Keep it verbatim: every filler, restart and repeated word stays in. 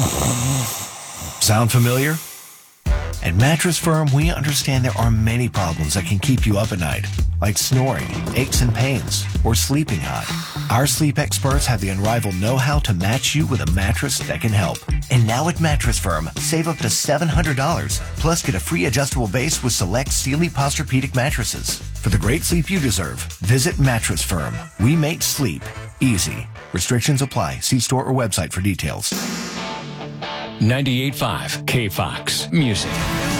Sound familiar? At Mattress Firm, we understand there are many problems that can keep you up at night, like snoring, aches and pains, or sleeping hot. Our sleep experts have the unrivaled know-how to match you with a mattress that can help. And now at Mattress Firm, save up to seven hundred dollars, plus get a free adjustable base with select Sealy Posturepedic mattresses. For the great sleep you deserve, visit Mattress Firm. We make sleep easy. Restrictions apply. See store or website for details. ninety-eight point five K Fox Music.